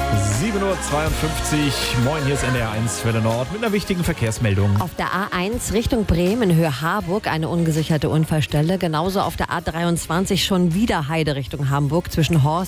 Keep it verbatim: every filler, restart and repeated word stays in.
sieben Uhr zweiundfünfzig. Moin, hier ist N D R eins Welle Nord mit einer wichtigen Verkehrsmeldung. Auf der A eins Richtung Bremen, Höhe Harburg, eine ungesicherte Unfallstelle. Genauso auf der A dreiundzwanzig schon wieder Heide Richtung Hamburg zwischen Horst